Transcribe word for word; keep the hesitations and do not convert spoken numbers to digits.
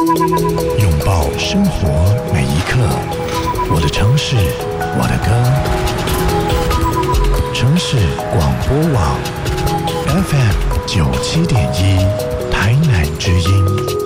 拥抱生活每一刻，我的城市，我的歌。城市广播网 F M 九七点一，台南之